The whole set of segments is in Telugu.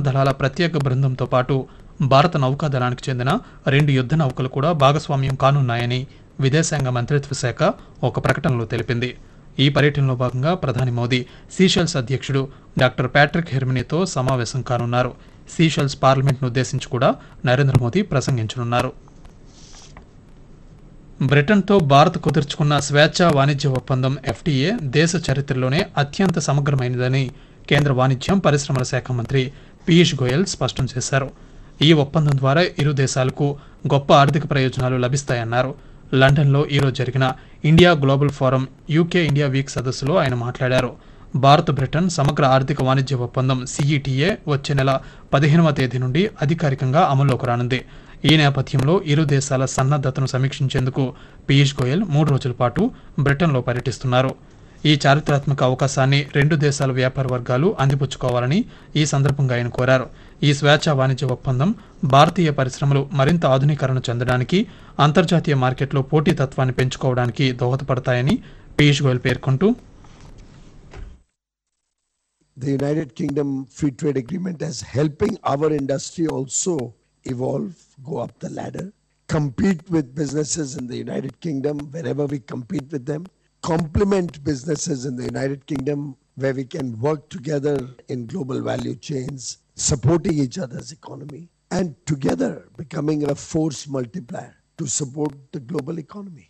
దళాల ప్రత్యేక బృందంతో పాటు భారత నౌకాదళానికి చెందిన 2 యుద్ధ నౌకలు కూడా భాగస్వామ్యం కానున్నాయని విదేశాంగ మంత్రిత్వ శాఖ ఒక ప్రకటనలో తెలిపింది. ఈ పర్యటనలో భాగంగా ప్రధాని మోదీ సీషెల్స్ అధ్యక్షుడు డాక్టర్ ప్యాట్రిక్ హెర్మినీతో సమావేశం కానున్నారు. సీషెల్స్ పార్లమెంట్ను ఉద్దేశించి కూడా నరేంద్ర మోదీ ప్రసంగించనున్నారు. బ్రిటన్తో భారత్ కుదుర్చుకున్న స్వేచ్ఛా వాణిజ్య ఒప్పందం FTA దేశ చరిత్రలోనే అత్యంత సమగ్రమైనదని కేంద్ర వాణిజ్యం పరిశ్రమల శాఖ మంత్రి పీయూష్ గోయల్ స్పష్టం చేశారు. ఈ ఒప్పందం ద్వారా ఇరు దేశాలకు గొప్ప ఆర్థిక ప్రయోజనాలు లభిస్తాయన్నారు. లండన్లో ఈరోజు జరిగిన India global forum UK India week సదస్సులో ఆయన మాట్లాడారు. భారత్ బ్రిటన్ సమగ్ర ఆర్థిక వాణిజ్య ఒప్పందం CETA వచ్చే నెల 15వ తేదీ నుండి అధికారికంగా అమల్లోకి రానుంది. ఈ నేపథ్యంలో ఇరు దేశాల సన్నద్ధతను సమీక్షించేందుకు పీయూష్ గోయల్ 3 రోజుల పాటు బ్రిటన్లో పర్యటిస్తున్నారు. ఈ చారిత్రాత్మక అవకాశాన్ని 2 దేశాల వ్యాపార వర్గాలు అందిపుచ్చుకోవాలని ఈ సందర్భంగా ఆయన కోరారు. ఈ స్వేచ్ఛా వాణిజ్య ఒప్పందం భారతీయ పరిశ్రమలు మరింత ఆధునీకరణ చెందడానికి, అంతర్జాతీయ మార్కెట్లో పోటీతత్వాన్ని పెంచుకోవడానికి దోహదపడతాయని పీయూష్ గోయల్ పేర్కొంటూ, The United Kingdom Free Trade Agreement is helping our industry also evolve, go up the ladder, compete with businesses in the United Kingdom wherever we compete with them, complement businesses in the United Kingdom where we can work together in global value chains, supporting each other's economy, and together becoming a force multiplier to support the global economy.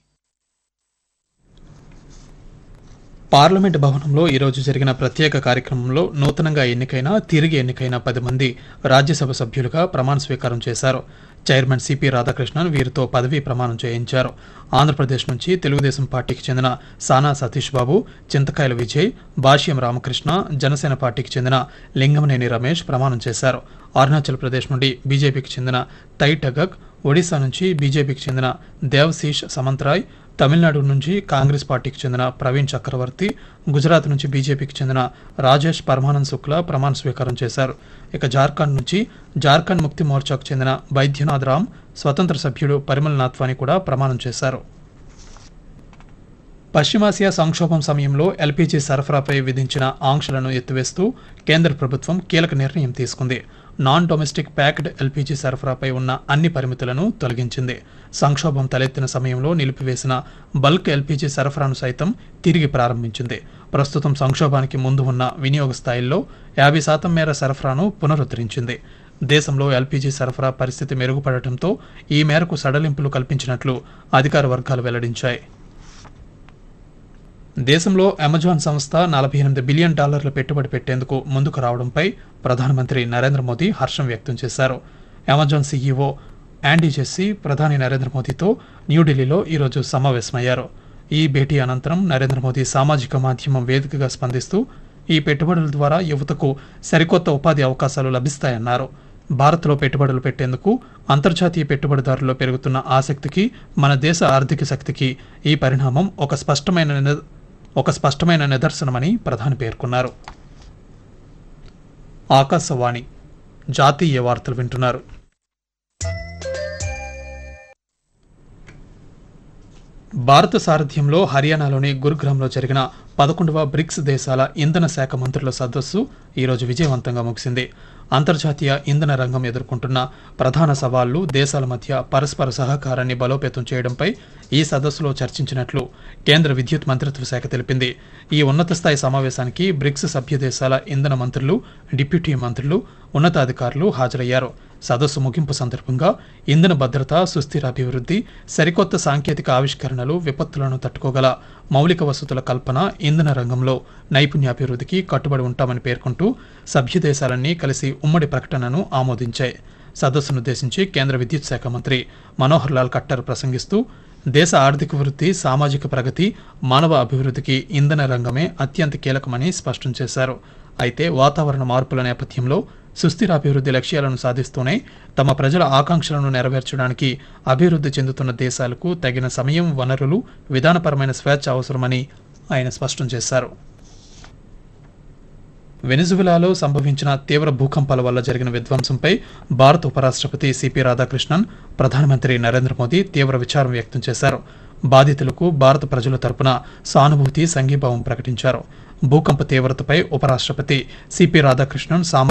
Parliament భవనంలో ఈరోజు జరిగిన ప్రత్యేక కార్యక్రమంలో నూతనంగా తిరిగి ఎన్నికైన 10 మంది రాజ్యసభ సభ్యులుగా ప్రమాణ స్వీకారం చేశారు. చైర్మన్ సిపి రాధాకృష్ణన్ వీరితో పదవీ ప్రమాణం చేయించారు. ఆంధ్రప్రదేశ్ నుంచి తెలుగుదేశం పార్టీకి చెందిన సానా సతీష్ బాబు, చింతకాయల విజయ్, భాష్యం రామకృష్ణ, జనసేన పార్టీకి చెందిన లింగమనేని రమేష్ ప్రమాణం చేశారు. అరుణాచల్ ప్రదేశ్ నుండి బీజేపీకి చెందిన తై టగక్, ఒడిశా నుంచి బీజేపీకి చెందిన దేవశీష్ సమంతరాయ్, తమిళనాడు నుంచి కాంగ్రెస్ పార్టీకి చెందిన ప్రవీణ్ చక్రవర్తి, గుజరాత్ నుంచి బీజేపీకి చెందిన రాజేష్ పరమానంద్ శుక్లా ప్రమాణ స్వీకారం చేశారు. ఇక జార్ఖండ్ నుంచి జార్ఖండ్ ముక్తి మోర్చాకు చెందిన బైద్యనాథ్ రామ్, స్వతంత్ర సభ్యుడు పరిమల్ నాథ్వాని కూడా ప్రమాణం చేశారు. పశ్చిమాసియా సంక్షోభం సమయంలో ఎల్పీజీ సరఫరాపై విధించిన ఆంక్షలను ఎత్తివేస్తూ కేంద్ర ప్రభుత్వం కీలక నిర్ణయం తీసుకుంది. నాన్ డొమెస్టిక్ ప్యాక్డ్ ఎల్పీజీ సరఫరాపై ఉన్న అన్ని పరిమితులను తొలగించింది. సంక్షోభం తలెత్తిన సమయంలో నిలిపివేసిన బల్క్ ఎల్పీజీ సరఫరాను సైతం తిరిగి ప్రారంభించింది. ప్రస్తుతం సంక్షోభానికి ముందు ఉన్న వినియోగ స్థాయిల్లో 50% మేర సరఫరాను పునరుద్ధరించింది. దేశంలో ఎల్పీజీ సరఫరా పరిస్థితి మెరుగుపడటంతో ఈ మేరకు సడలింపులు కల్పించినట్లు అధికార వర్గాలు వెల్లడించాయి. దేశంలో అమెజాన్ సంస్థ $48 బిలియన్ పెట్టుబడి పెట్టేందుకు ముందుకు రావడంపై ప్రధానమంత్రి నరేంద్ర మోదీ హర్షం వ్యక్తం చేశారు. అమెజాన్ సీఈఓ యాండీ జెస్సీ ప్రధాని నరేంద్ర మోదీతో న్యూఢిల్లీలో ఈరోజు సమావేశమయ్యారు. ఈ భేటీ అనంతరం నరేంద్ర మోదీ సామాజిక మాధ్యమం వేదికగా స్పందిస్తూ ఈ పెట్టుబడుల ద్వారా యువతకు సరికొత్త ఉపాధి అవకాశాలు లభిస్తాయన్నారు. భారత్లో పెట్టుబడులు పెట్టేందుకు అంతర్జాతీయ పెట్టుబడిదారుల్లో పెరుగుతున్న ఆసక్తికి, మన దేశ ఆర్థిక శక్తికి ఈ పరిణామం ఒక స్పష్టమైన నిదర్శనమని ప్రధాని పేర్కొన్నారు. ఆకాశవాణి జాతీయ వార్తలు వింటున్నారు. భారత సారథ్యంలో హర్యానాలోని గురుగ్రామ్లో జరిగిన 11వ బ్రిక్స్ దేశాల ఇంధన శాఖ మంత్రుల సదస్సు ఈరోజు విజయవంతంగా ముగిసింది. అంతర్జాతీయ ఇంధన రంగం ఎదుర్కొంటున్న ప్రధాన సవాళ్లు, దేశాల మధ్య పరస్పర సహకారాన్ని బలోపేతం చేయడంపై ఈ సదస్సులో చర్చించినట్లు కేంద్ర విద్యుత్ మంత్రిత్వ శాఖ తెలిపింది. ఈ ఉన్నత స్థాయి సమావేశానికి బ్రిక్స్ సభ్య దేశాల ఇంధన మంత్రులు, డిప్యూటీ మంత్రులు, ఉన్నతాధికారులు హాజరయ్యారు. సదస్సు ముగింపు సందర్భంగా ఇంధన భద్రత, సుస్థిర అభివృద్ధి, సరికొత్త సాంకేతిక ఆవిష్కరణలు, విపత్తులను తట్టుకోగల మౌలిక వసతుల కల్పన, ఇంధన రంగంలో నైపుణ్యాభివృద్ధికి కట్టుబడి ఉంటామని పేర్కొంటూ సభ్య దేశాలన్నీ కలిసి ఉమ్మడి ప్రకటనను ఆమోదించాయి. సదస్సునుద్దేశించి కేంద్ర విద్యుత్ శాఖ మంత్రి మనోహర్ లాల్ ఖట్టర్ ప్రసంగిస్తూ, దేశ ఆర్థిక వృద్ధి, సామాజిక ప్రగతి, మానవ అభివృద్ధికి ఇంధన రంగమే అత్యంత కీలకమని స్పష్టం చేశారు. అయితే వాతావరణ మార్పుల నేపథ్యంలో సుస్థిర అభివృద్ధి లక్ష్యాలను సాధిస్తూనే తమ ప్రజల ఆకాంక్షలను నెరవేర్చడానికి అభివృద్ధి చెందుతున్న దేశాలకు తగిన సమయం, వనరులు, విధానపరమైన స్వేచ్ఛ అవసరమని ఆయన స్పష్టం చేశారు. వెనిజువెలాలో సంభవించిన తీవ్ర భూకంపాల వల్ల జరిగిన విధ్వంసంపై భారత ఉపరాష్ట్రపతి సిపి రాధాకృష్ణన్, ప్రధానమంత్రి నరేంద్ర మోదీ తీవ్ర విచారం వ్యక్తం చేశారు. బాధితులకు భారత ప్రజల తరపున సానుభూతి, సంఘీభావం ప్రకటించారు. భూకంప తీవ్రతపై ఉపరాష్ట్రపతి సిపి రాధాకృష్ణన్